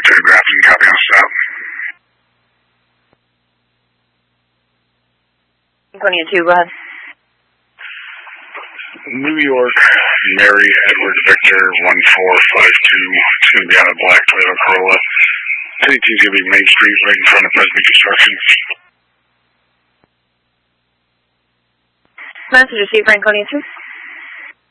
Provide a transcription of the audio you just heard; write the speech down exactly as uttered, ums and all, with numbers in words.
Telegraph, and copy on stop. Lincoln two, go ahead. New York, Mary Edward Victor, one four five two. It's going to be on a black Toyota Corolla. Anything's going to be Main Street, right in front of Presby Construction. Message received, Franconia two.